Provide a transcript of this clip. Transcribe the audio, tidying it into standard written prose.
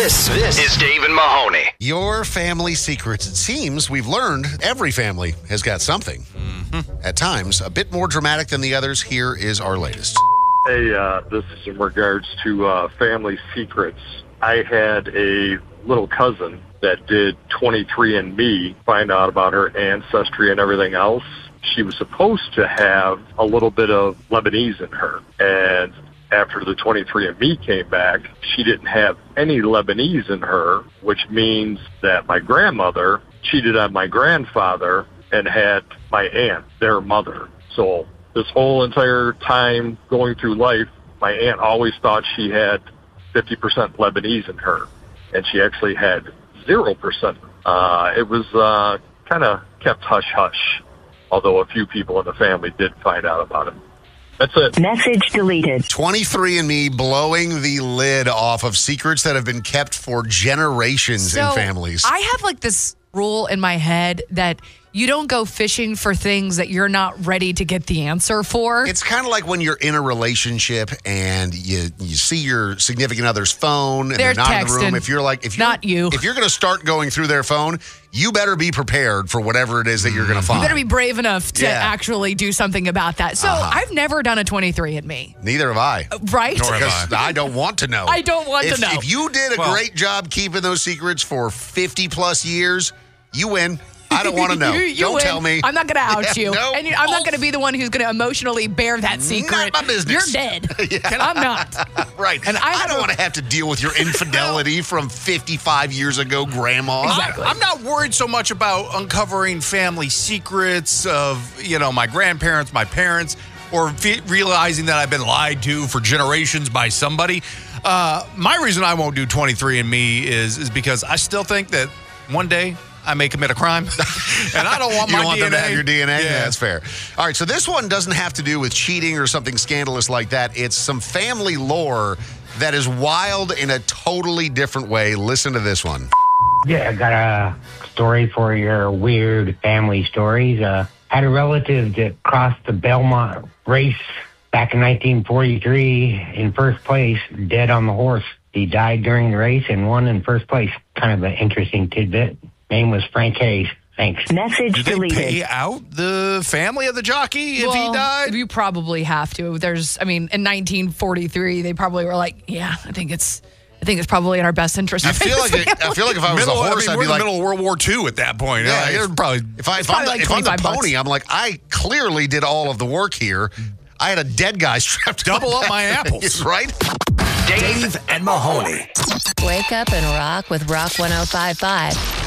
This is Dave and Mahoney. Your family secrets. It seems we've learned every family has got something. At times, a bit more dramatic than the others. Here is our latest. Hey, this is in regards to family secrets. I had a little cousin that did 23andMe, find out about her ancestry and everything else. She was supposed to have a little bit of Lebanese in her. And after the 23andMe came back, she didn't have any Lebanese in her, which means that my grandmother cheated on my grandfather and had my aunt, their mother. So this whole entire time going through life, my aunt always thought she had 50% Lebanese in her, and she actually had 0%. It was kind of kept hush-hush, although a few people in the family did find out about it. That's it. Message deleted. 23andMe blowing the lid off of secrets that have been kept for generations in families. I have like this rule in my head that you don't go fishing for things that you're not ready to get the answer for. It's kind of like when you're in a relationship and you see your significant other's phone and they're not in the room. If you're not you. If you're going to start going through their phone, you better be prepared for whatever it is that you're going to find. You better be brave enough to actually do something about that. So I've never done a 23andMe. Neither have I. Right? Nor have I don't want to know. I don't want to know. If you did a great job keeping those secrets for 50 plus years, you win. I don't want to know. Don't win. tell me. I'm not going to out you. No. And I'm not going to be the one who's going to emotionally bear that secret. Not my business. You're dead. I'm not. Right. And I don't want to have to deal with your infidelity from 55 years ago, Grandma. Exactly. I'm not worried so much about uncovering family secrets of, my grandparents, my parents, or realizing that I've been lied to for generations by somebody. My reason I won't do 23andMe is because I still think that one day I may commit a crime, and I don't want you my don't want DNA. them to have your DNA? Yeah. That's fair. All right, so this one doesn't have to do with cheating or something scandalous like that. It's some family lore that is wild in a totally different way. Listen to this one. Yeah, I got a story for your weird family stories. Had a relative that crossed the Belmont race back in 1943 in first place, dead on the horse. He died during the race and won in first place. Kind of an interesting tidbit. Name was Frank Hayes. Thanks. Message Do they deleted. pay out the family of the jockey if he died? You probably have to. In 1943, they probably were like, yeah, I think it's probably in our best interest. I feel like if I was a horse, I'd be like, middle of World War II at that point. Yeah, It would probably. If I'm the pony, I'm like, I clearly did all of the work here. I had a dead guy strapped double up my apples, right? Dave and Mahoney. Wake up and rock with Rock 105.5.